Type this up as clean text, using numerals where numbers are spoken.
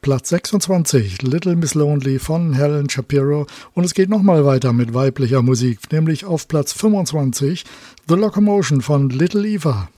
Platz 26, Little Miss Lonely von Helen Shapiro. Und es geht nochmal weiter mit weiblicher Musik, nämlich auf Platz 25, The Locomotion von Little Eva.